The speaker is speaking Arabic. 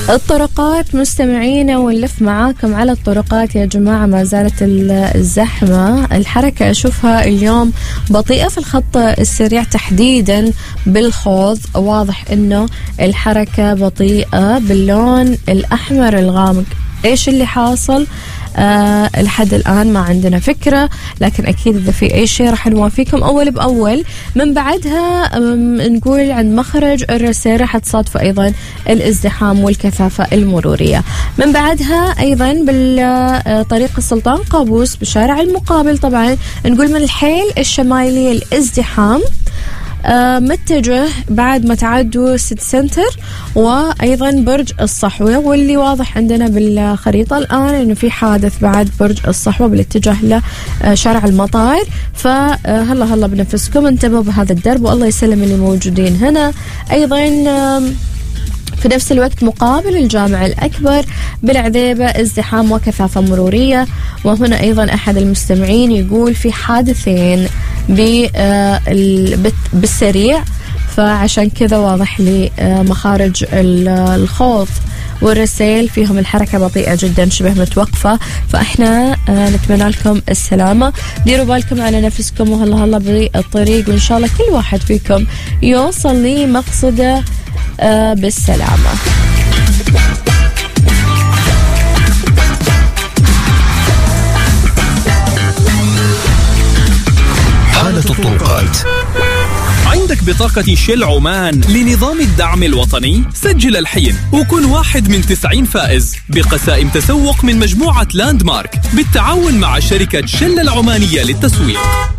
الطرقات مستمعينا، ونلف معاكم على الطرقات يا جماعة. ما زالت الزحمة، الحركة أشوفها اليوم بطيئة في الخط السريع تحديدا بالخوض. واضح إنه الحركة بطيئة باللون الأحمر الغامق. إيش اللي حاصل؟ لحد الآن ما عندنا فكرة، لكن أكيد إذا في أي شيء راح نوافيكم أول بأول. من بعدها نقول عند مخرج الرسيرة حتصادفوا أيضا الازدحام والكثافة المرورية. من بعدها أيضا بالطريق السلطان قابوس بشارع المقابل، طبعا نقول من الحيل الشمالي الازدحام متجه بعد ما تعدوا سيتي سنتر وأيضا برج الصحوة، واللي واضح عندنا بالخريطة الآن إنه في بعد برج الصحوة بالاتجاه لشارع المطار. فهلا بنفسكم انتبهوا بهذا الدرب، والله يسلم اللي موجودين هنا. أيضا في نفس الوقت مقابل الجامع الأكبر بالعذيبة ازدحام وكثافة مرورية. وهنا أيضا أحد المستمعين يقول في حادثين بالسريع، فعشان كذا واضح لي مخارج الخوض والرسائل فيهم الحركة بطيئة جدا شبه متوقفة. فإحنا نتمنى لكم السلامة، ديروا بالكم على نفسكم، وهلا بالطريق، وإن شاء الله كل واحد فيكم يوصل لمقصده بالسلامة. حالة الطرقات. عندك بطاقة شيل عمان لنظام الدعم الوطني؟ سجل الحين وكن واحد من 90 فائز بقسائم تسوق من مجموعة لاند مارك بالتعاون مع شركة شل العمانية للتسويق.